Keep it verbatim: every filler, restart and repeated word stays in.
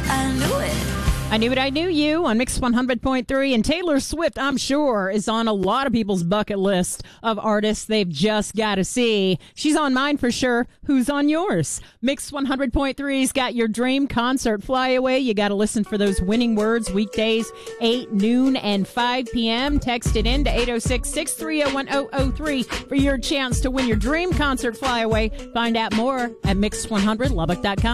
I knew it. I Knew It, I Knew You on Mix one hundred point three. And Taylor Swift, I'm sure, is on a lot of people's bucket list of artists they've just got to see. She's on mine for sure. Who's on yours? Mix one hundred point three's got your dream concert flyaway. You got to listen for those winning words weekdays, eight, noon, and five p.m. Text it in to eight oh six, six three oh, one oh oh three for your chance to win your dream concert flyaway. Find out more at mix one hundred lubbock dot com.